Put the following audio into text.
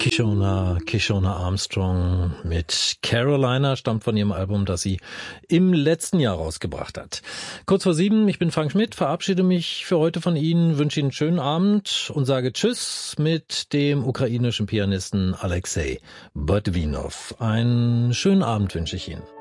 Kishona Armstrong mit Carolina stammt von ihrem Album, das sie im letzten Jahr rausgebracht hat. Kurz vor 7, ich bin Frank Schmidt, verabschiede mich für heute von Ihnen, wünsche Ihnen einen schönen Abend und sage Tschüss mit dem ukrainischen Pianisten Alexei Botvinov. Einen schönen Abend wünsche ich Ihnen.